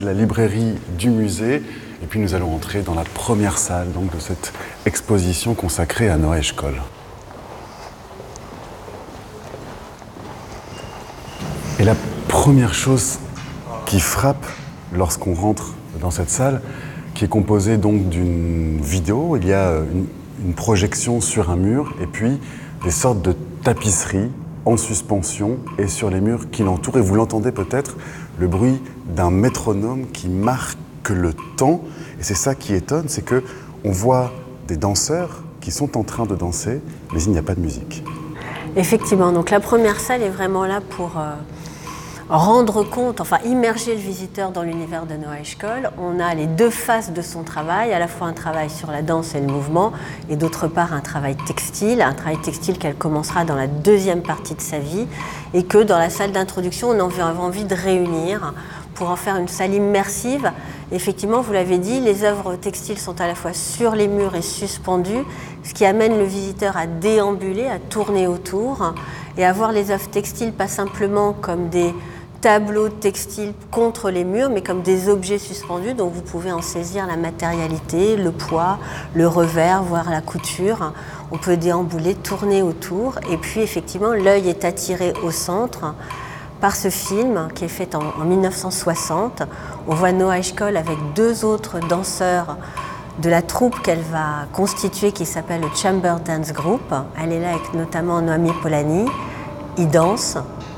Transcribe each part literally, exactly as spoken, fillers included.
La librairie du musée, et puis nous allons entrer dans la première salle donc, de cette exposition consacrée à Noa Eshkol. Et la première chose qui frappe lorsqu'on rentre dans cette salle, qui est composée donc d'une vidéo, il y a une, une projection sur un mur et puis des sortes de tapisseries en suspension et sur les murs qui l'entourent. Et vous l'entendez peut-être, le bruit d'un métronome qui marque le temps. Et c'est ça qui étonne, c'est qu'on voit des danseurs qui sont en train de danser, mais il n'y a pas de musique. Effectivement, donc la première salle est vraiment là pour euh, rendre compte, enfin immerger le visiteur dans l'univers de Noa Eshkol. On a les deux faces de son travail, à la fois un travail sur la danse et le mouvement, et d'autre part un travail textile, un travail textile qu'elle commencera dans la deuxième partie de sa vie, et que dans la salle d'introduction, on avait envie de réunir pour en faire une salle immersive. Effectivement, vous l'avez dit, les œuvres textiles sont à la fois sur les murs et suspendues, ce qui amène le visiteur à déambuler, à tourner autour, et à voir les œuvres textiles pas simplement comme des tableaux textiles contre les murs, mais comme des objets suspendus, donc vous pouvez en saisir la matérialité, le poids, le revers, voire la couture. On peut déambuler, tourner autour, et puis effectivement, l'œil est attiré au centre par ce film qui est fait en, en mille neuf cent soixante. On voit Noa Eshkol avec deux autres danseurs de la troupe qu'elle va constituer qui s'appelle le Chamber Dance Group. Elle est là avec notamment Noémie Polanyi. Ils dansent.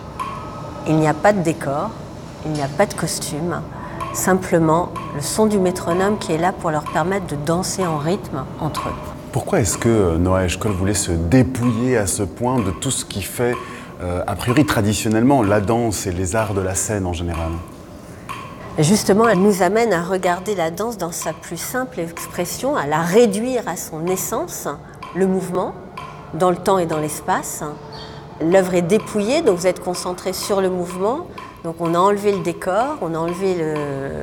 Il n'y a pas de décor, il n'y a pas de costume. Simplement le son du métronome qui est là pour leur permettre de danser en rythme entre eux. Pourquoi est-ce que Noa Eshkol voulait se dépouiller à ce point de tout ce qui fait Euh, a priori, traditionnellement, la danse et les arts de la scène en général? Justement, elle nous amène à regarder la danse dans sa plus simple expression, à la réduire à son essence, le mouvement, dans le temps et dans l'espace. L'œuvre est dépouillée, donc vous êtes concentré sur le mouvement. Donc on a enlevé le décor, on a enlevé le,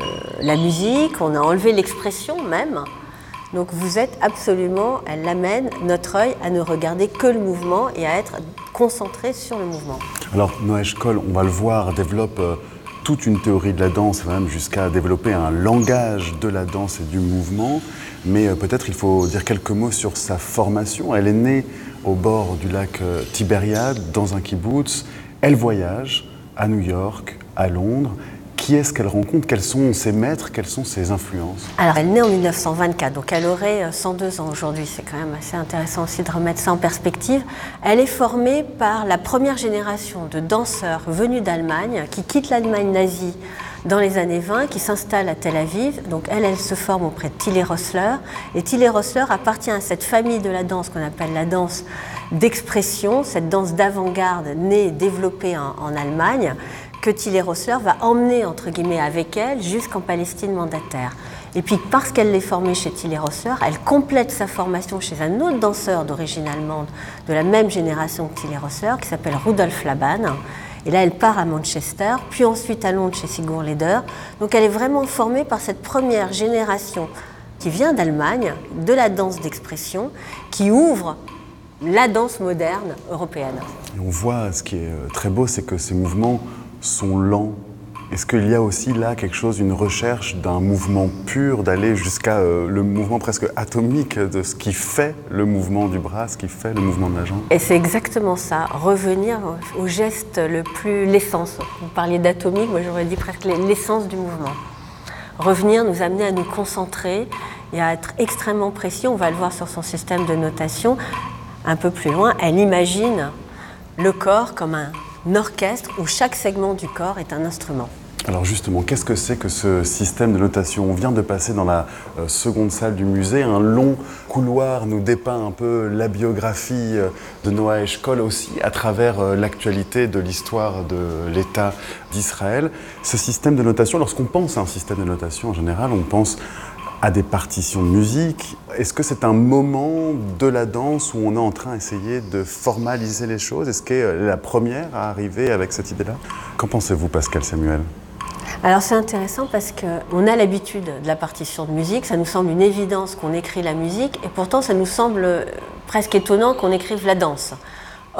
la musique, on a enlevé l'expression même. Donc vous êtes absolument, elle amène notre œil à ne regarder que le mouvement et à être concentré sur le mouvement. Alors Noa Eshkol, on va le voir, développe euh, toute une théorie de la danse, même jusqu'à développer un langage de la danse et du mouvement. Mais euh, peut-être il faut dire quelques mots sur sa formation. Elle est née au bord du lac euh, Tibériade, dans un kibbutz. Elle voyage à New York, à Londres. Qui est-ce qu'elle rencontre? Quels sont ses maîtres? Quelles sont ses influences? Alors, elle est née en mille neuf cent vingt-quatre, donc elle aurait cent deux ans aujourd'hui. C'est quand même assez intéressant aussi de remettre ça en perspective. Elle est formée par la première génération de danseurs venus d'Allemagne, qui quittent l'Allemagne nazie dans les années vingt, qui s'installent à Tel Aviv. Donc elle, elle se forme auprès de Tilly Rössler. Et Tilly Rössler appartient à cette famille de la danse qu'on appelle la danse d'expression, cette danse d'avant-garde née et développée en, en Allemagne, que Tilly Rössler va emmener entre guillemets avec elle jusqu'en Palestine mandataire. Et puis parce qu'elle est formée chez Tilly Rössler, elle complète sa formation chez un autre danseur d'origine allemande de la même génération que Tilly Rössler, qui s'appelle Rudolf Laban. Et là, elle part à Manchester, puis ensuite à Londres chez Sigourney Leder. Donc elle est vraiment formée par cette première génération qui vient d'Allemagne, de la danse d'expression, qui ouvre la danse moderne européenne. Et on voit, ce qui est très beau, c'est que ces mouvements sont lents. Est-ce qu'il y a aussi là quelque chose, une recherche d'un mouvement pur, d'aller jusqu'à euh, le mouvement presque atomique de ce qui fait le mouvement du bras, ce qui fait le mouvement de la jambe? Et c'est exactement ça, revenir au geste le plus, l'essence. Vous parliez d'atomique, moi j'aurais dit presque l'essence du mouvement. Revenir, nous amener à nous concentrer et à être extrêmement précis. On va le voir sur son système de notation. Un peu plus loin, elle imagine le corps comme un orchestre où chaque segment du corps est un instrument. Alors justement, qu'est-ce que c'est que ce système de notation? On vient de passer dans la euh, seconde salle du musée. Un long couloir nous dépeint un peu la biographie euh, de Noa Eshkol aussi à travers euh, l'actualité de l'histoire de l'État d'Israël. Ce système de notation, lorsqu'on pense à un système de notation en général, on pense à des partitions de musique. Est-ce que c'est un moment de la danse où on est en train d'essayer de formaliser les choses? Est-ce qu'elle est la première à arriver avec cette idée-là? Qu'en pensez-vous, Pascal Samuel? Alors c'est intéressant parce qu'on a l'habitude de la partition de musique, ça nous semble une évidence qu'on écrit la musique, et pourtant ça nous semble presque étonnant qu'on écrive la danse.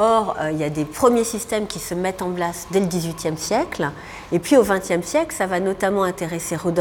Or, euh, il y a des premiers systèmes qui se mettent en place dès le dix-huitième siècle. Et puis au vingtième siècle, ça va notamment intéresser Rudolf